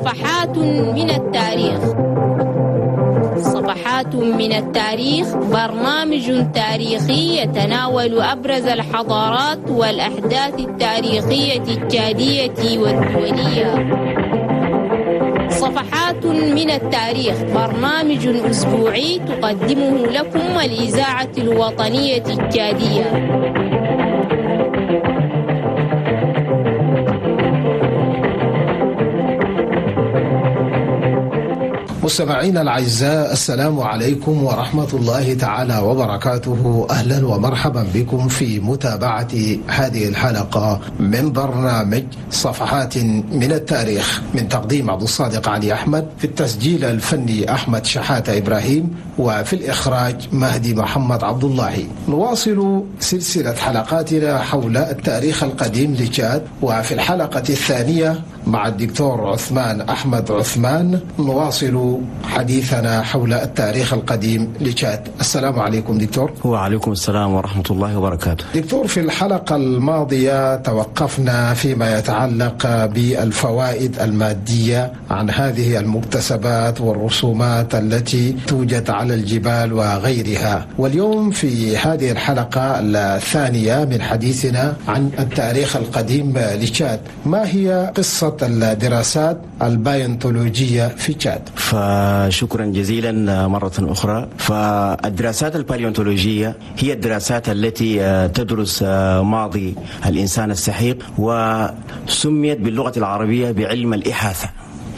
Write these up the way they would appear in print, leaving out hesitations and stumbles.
صفحات من التاريخ. صفحات من التاريخ برنامج تاريخي يتناول أبرز الحضارات والأحداث التاريخية التشادية والدولية. صفحات من التاريخ برنامج أسبوعي تقدمه لكم الإذاعة الوطنية التشادية. مستمعينا الأعزاء، السلام عليكم ورحمة الله تعالى وبركاته. أهلا ومرحبا بكم في متابعة هذه الحلقة من برنامج صفحات من التاريخ، من تقديم عبد الصادق علي أحمد، في التسجيل الفني أحمد شحاتة إبراهيم، وفي الإخراج مهدي محمد عبد الله. نواصل سلسلة حلقاتنا حول التاريخ القديم لتشاد، وفي الحلقة الثانية مع الدكتور عثمان أحمد عثمان نواصل حديثنا حول التاريخ القديم لتشاد. السلام عليكم دكتور. وعليكم السلام ورحمة الله وبركاته. دكتور، في الحلقة الماضية توقفنا فيما يتعلق بالفوائد المادية عن هذه المكتسبات والرسومات التي توجد على الجبال وغيرها، واليوم في هذه الحلقة الثانية من حديثنا عن التاريخ القديم لتشاد، ما هي قصة الدراسات البايونتولوجية في تشاد؟ فشكرا جزيلا مرة أخرى. فالدراسات الباليونتولوجية هي الدراسات التي تدرس ماضي الإنسان السحيق، وسميت باللغة العربية بعلم الإحاثة،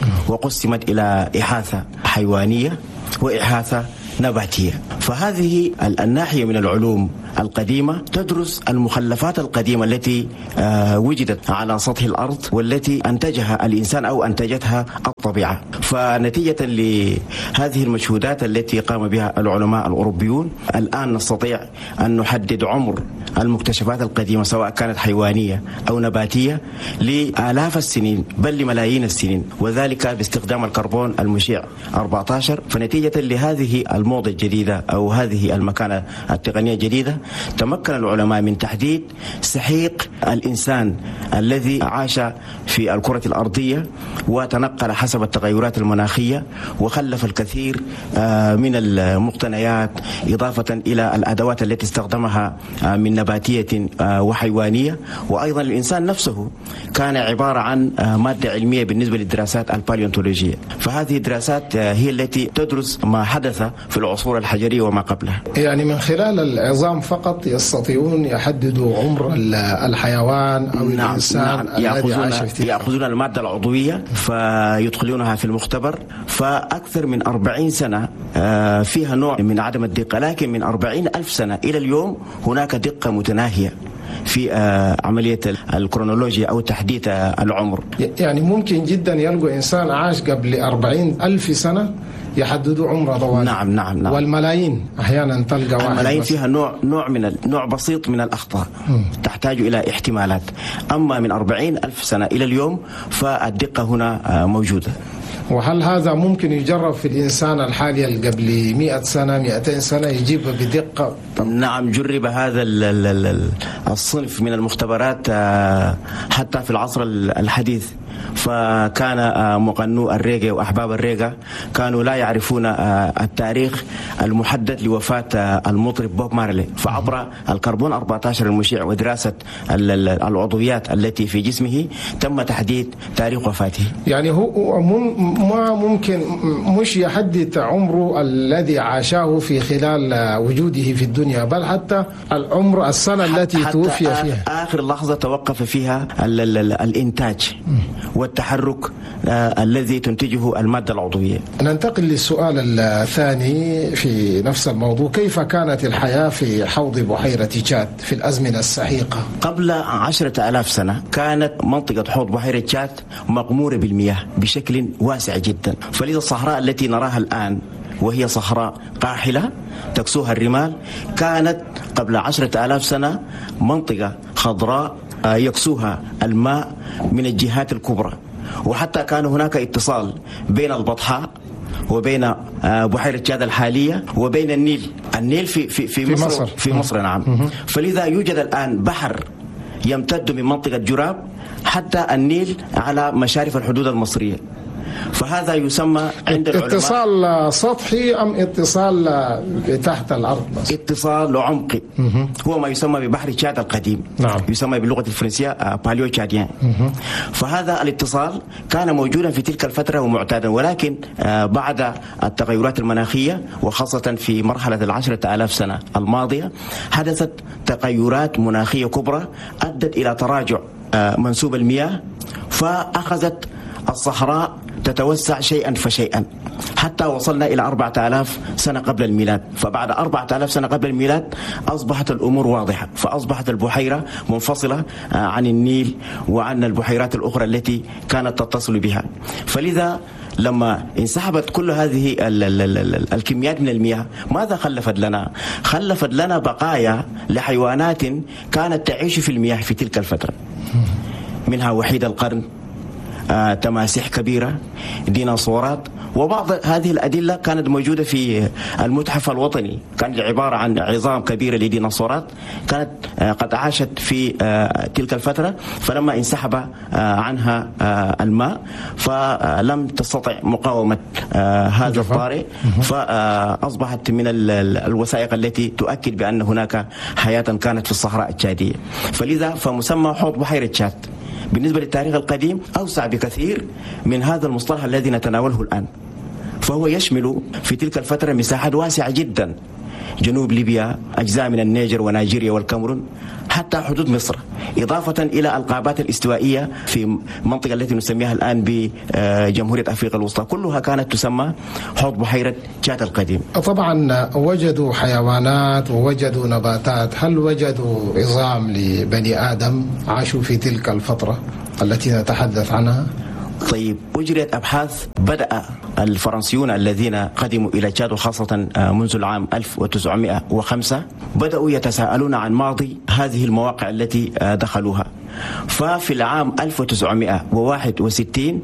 وقسمت إلى إحاثة حيوانية وإحاثة نباتية. فهذه الناحية من العلوم القديمة تدرس المخلفات القديمة التي وجدت على سطح الأرض والتي أنتجها الإنسان أو أنتجتها الطبيعة. فنتيجة لهذه المجهودات التي قام بها العلماء الأوروبيون، الآن نستطيع أن نحدد عمر المكتشفات القديمة سواء كانت حيوانية أو نباتية لآلاف السنين بل لملايين السنين، وذلك باستخدام الكربون المشع 14. فنتيجة لهذه الموضة الجديدة أو هذه المكانة التقنية الجديدة تمكن العلماء من تحديد سحيق الإنسان الذي عاش في الكرة الأرضية وتنقل حسب التغيرات المناخية وخلف الكثير من المقتنيات، إضافة إلى الأدوات التي استخدمها من نباتية وحيوانية. وأيضا الإنسان نفسه كان عبارة عن مادة علمية بالنسبة للدراسات الباليونتولوجية. فهذه الدراسات هي التي تدرس ما حدث في العصور الحجرية وما قبلها. يعني من خلال العظام فقط يستطيعون يحددوا عمر الحيوان أو الإنسان الذي عاش في يأخذون المادة العضوية فيدخلونها في المختبر، فأكثر من 40 سنة فيها نوع من عدم الدقة، لكن من 40,000 سنة إلى اليوم هناك دقة متناهية في عملية الكرونولوجيا أو تحديد العمر. يعني ممكن جدا يلقوا إنسان عاش قبل 40,000 سنة يحددوا عمره طوال. نعم. والملايين أحيانا تلقى واحد، الملايين فيها نوع بسيط من الأخطاء تحتاج إلى احتمالات. أما من 40,000 سنة إلى اليوم فالدقة هنا موجودة. وهل هذا ممكن يجرب في الإنسان الحالي اللي قبل 100 سنة 200 سنة يجيب بدقة؟ نعم، جرب هذا الصنف من المختبرات حتى في العصر الحديث. فكان مغنو الريغا وأحباب الريغا كانوا لا يعرفون التاريخ المحدد لوفاة المطرب بوب مارلي، فعبر الكربون 14 المشع ودراسة العضويات التي في جسمه تم تحديد تاريخ وفاته. يعني هو ما ممكن مش يحدد عمره الذي عاشه في خلال وجوده في الدنيا، بل حتى العمر السنة التي توفي فيها، آخر لحظة توقف فيها الإنتاج والتحرك الذي تنتجه المادة العضوية. ننتقل للسؤال الثاني في نفس الموضوع، كيف كانت الحياة في حوض بحيرة تشاد في الأزمنة السحيقة؟ قبل 10,000 سنة كانت منطقة حوض بحيرة تشاد مغمورة بالمياه بشكل واسع جدا، فلذا الصحراء التي نراها الآن وهي صحراء قاحلة تكسوها الرمال كانت قبل 10,000 سنة منطقة خضراء يكسوها الماء من الجهات الكبرى. وحتى كان هناك اتصال بين البطحاء وبين بحيرة تشاد الحالية وبين النيل في مصر نعم. فلذا يوجد الآن بحر يمتد من منطقة جراب حتى النيل على مشارف الحدود المصرية. فهذا يسمى عند العلماء اتصال سطحي أم اتصال تحت الأرض؟ اتصال عمقي. هو ما يسمى ببحر تشاد القديم. نعم. يسمى باللغة الفرنسية باليو تشاديان. فهذا الاتصال كان موجودا في تلك الفترة ومعتادا، ولكن بعد التغيرات المناخية وخاصة في مرحلة 10,000 سنة الماضية حدثت تغيرات مناخية كبرى أدت إلى تراجع منسوب المياه، فأخذت الصحراء تتوسع شيئا فشيئا حتى وصلنا إلى 4,000 سنة قبل الميلاد. فبعد 4,000 سنة قبل الميلاد أصبحت الأمور واضحة، فأصبحت البحيرة منفصلة عن النيل وعن البحيرات الأخرى التي كانت تتصل بها. فلذا لما انسحبت كل هذه الكميات من المياه ماذا خلفت لنا؟ خلفت لنا بقايا لحيوانات كانت تعيش في المياه في تلك الفترة، منها وحيد القرن، تماسيح كبيرة، ديناصورات. وبعض هذه الأدلة كانت موجودة في المتحف الوطني، كانت عبارة عن عظام كبيرة لديناصورات كانت قد عاشت في تلك الفترة، فلما انسحب عنها الماء فلم تستطع مقاومة هذا الطارئ، فأصبحت من الوثائق التي تؤكد بأن هناك حياة كانت في الصحراء التشادية. فلذا فمسمى حوض بحيرة تشاد بالنسبة للتاريخ القديم أوسع بكثير من هذا المصطلح الذي نتناوله الآن، فهو يشمل في تلك الفترة مساحات واسعة جدا، جنوب ليبيا، أجزاء من النيجر ونيجيريا والكاميرون، حتى حدود مصر، إضافة إلى القابات الاستوائية في المنطقة التي نسميها الآن بجمهورية أفريقيا الوسطى، كلها كانت تسمى حوض بحيرة تشاد القديم. طبعا وجدوا حيوانات ووجدوا نباتات، هل وجدوا عظام لبني آدم عاشوا في تلك الفترة التي نتحدث عنها؟ طيب، أجريت أبحاث. بدأ الفرنسيون الذين قدموا إلى تشاد خاصة منذ العام 1905 بدأوا يتساءلون عن ماضي هذه المواقع التي دخلوها. ففي العام 1961